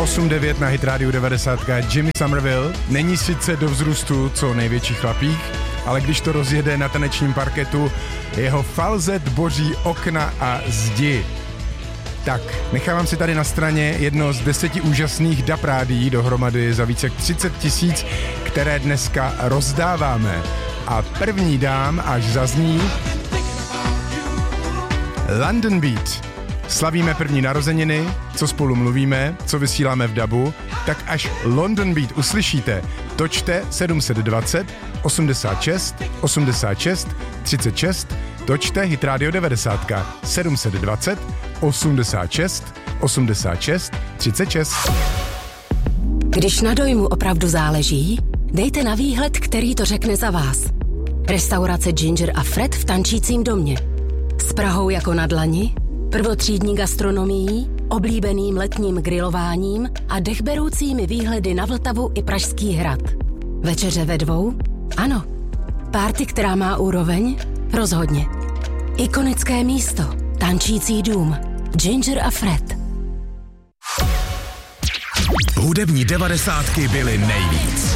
8-9 na Hit Radio 90. Jimmy Somerville není sice do vzrůstu co největší chlapík, ale když to rozjede na tanečním parketu, jeho falzet boří okna a zdi. Tak, nechávám si tady na straně jedno z 10 úžasných DAB rádií dohromady za více jak 30 000, které dneska rozdáváme. A první dám, až zazní London Beat. Slavíme první narozeniny, co spolu mluvíme, co vysíláme v DABu, tak až London Beat uslyšíte, točte 720 86 86 36, točte Hit Radio 90 720 86 86 36. Když na dojmu opravdu záleží, dejte na výhled, který to řekne za vás. Restaurace Ginger a Fred v Tančícím domě. S Prahou jako na dlani, prvotřídní gastronomií, oblíbeným letním grilováním a dechberoucími výhledy na Vltavu i Pražský hrad. Večeře ve dvou? Ano. Párty, která má úroveň? Rozhodně. Ikonické místo. Tančící dům. Ginger a Fred. Hudební 90 byly nejvíc.